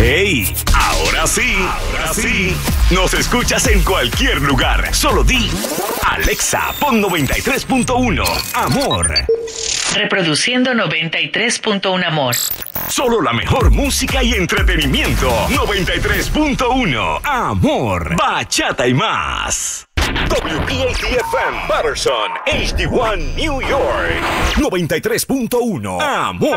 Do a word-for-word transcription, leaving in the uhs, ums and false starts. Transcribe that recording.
¡Hey! Ahora sí, ahora sí. Nos escuchas en cualquier lugar. Solo di Alexa, pon noventa y tres punto uno Amor. Reproduciendo noventa y tres punto uno Amor. Solo la mejor música y entretenimiento. noventa y tres punto uno Amor. Bachata y más. W P A T F M Patterson, H D uno New York. noventa y tres punto uno Amor.